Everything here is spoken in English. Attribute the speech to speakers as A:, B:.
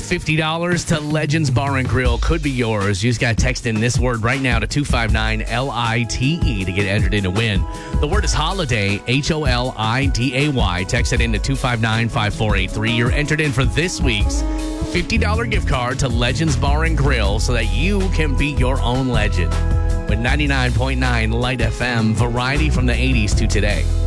A: $50 to Legends Bar and Grill could be yours. You just got to text in this word right now to 259-LITE to get entered in to win. The word is holiday, HOLIDAY. Text it in to 259-5483. You're entered in for this week's $50 gift card to Legends Bar and Grill so that you can be your own legend. With 99.9 Light FM, variety from the 80s to today.